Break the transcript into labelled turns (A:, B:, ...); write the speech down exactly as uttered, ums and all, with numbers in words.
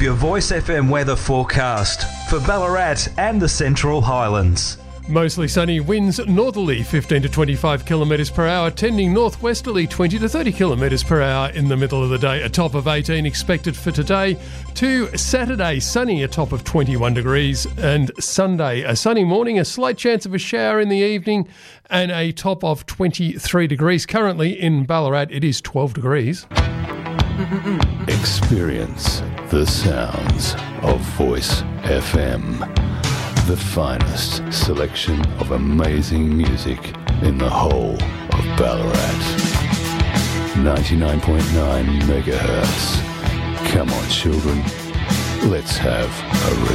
A: Your Voice F M weather forecast for Ballarat and the Central Highlands.
B: Mostly sunny, winds northerly fifteen to twenty-five kilometres per hour, tending northwesterly twenty to thirty kilometres per hour in the middle of the day. A top of eighteen expected for today. To Saturday, sunny, a top of twenty-one degrees. And Sunday, a sunny morning, a slight chance of a shower in the evening, and a top of twenty-three degrees. Currently in Ballarat, it is twelve degrees.
C: Experience the sounds of Voice F M. The finest selection of amazing music in the whole of Ballarat. ninety-nine point nine megahertz. Come on, children. Let's have a